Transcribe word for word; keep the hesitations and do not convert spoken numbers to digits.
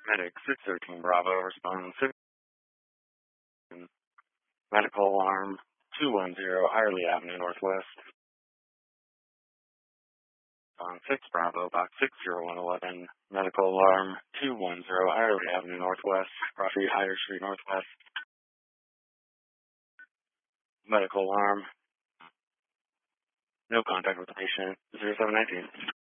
Medic six thirteen Bravo, respond six. Medical alarm two one zero, Irely Avenue Northwest. On six Bravo, box six zero one eleven. Medical alarm two one zero, Irely Avenue Northwest, Cross Street, Higher Street Northwest. Medical alarm. No contact with the patient. zero seven nineteen.